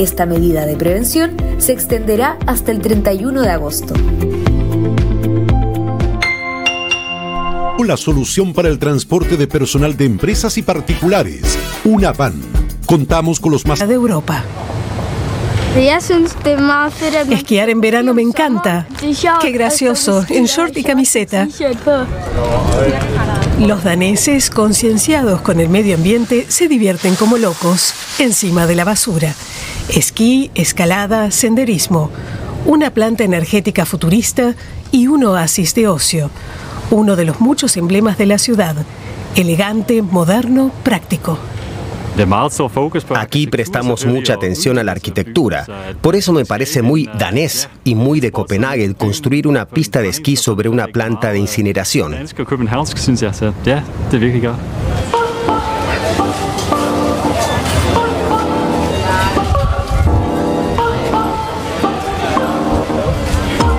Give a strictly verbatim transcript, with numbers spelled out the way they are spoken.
Esta medida de prevención se extenderá hasta el treinta y uno de agosto. La solución para el transporte de personal de empresas y particulares, una van. Contamos con los más de Europa. Esquiar en verano me encanta. Qué gracioso, en short y camiseta. Los daneses, concienciados con el medio ambiente, se divierten como locos, encima de la basura. Esquí, escalada, senderismo. Una planta energética futurista y un oasis de ocio. Uno de los muchos emblemas de la ciudad. Elegante, moderno, práctico. Aquí prestamos mucha atención a la arquitectura. Por eso me parece muy danés y muy de Copenhague construir una pista de esquí sobre una planta de incineración.